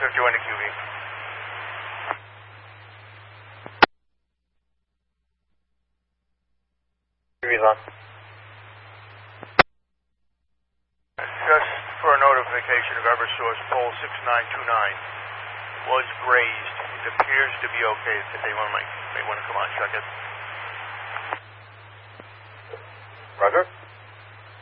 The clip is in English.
51 to QB. QB's on. Just for a notification of Eversource, pole 6929 was grazed. It appears to be okay. If they may want to come on, check it. Roger.